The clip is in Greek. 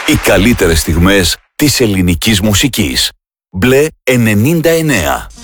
Οι καλύτερες στιγμές της ελληνικής μουσικής. Μπλε 99.